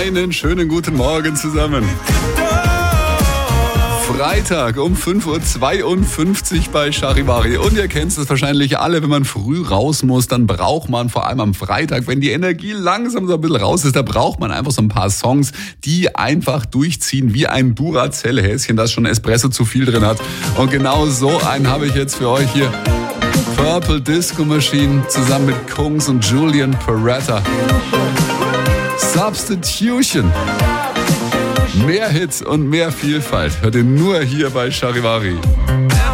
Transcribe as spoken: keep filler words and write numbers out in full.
Einen schönen guten Morgen zusammen. Freitag um fünf Uhr zweiundfünfzig bei Charivari. Und ihr kennt es wahrscheinlich alle, wenn man früh raus muss, dann braucht man vor allem am Freitag, wenn die Energie langsam so ein bisschen raus ist, da braucht man einfach so ein paar Songs, die einfach durchziehen wie ein Duracell-Häschen, das schon Espresso zu viel drin hat. Und genau so einen habe ich jetzt für euch hier. Purple Disco Machine zusammen mit Kungs und Julian Peretta. Substitution. Mehr Hits und mehr Vielfalt hört ihr nur hier bei Charivari.